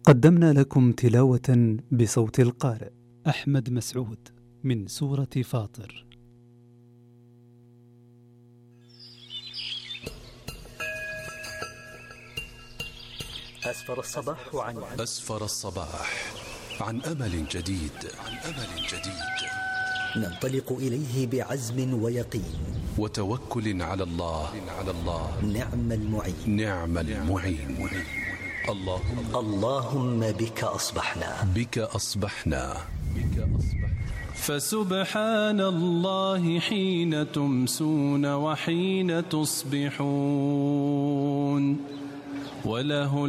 قدمنا لكم تلاوة بصوت القارئ أحمد مسعود من سورة فاطر. أسفر الصباح عن أمل جديد. ننطلق إليه بعزم ويقين وتوكل على الله. نعم المعين. اللهم بك أصبحنا. فسبحان الله حين تمسون وحين تصبحون، وله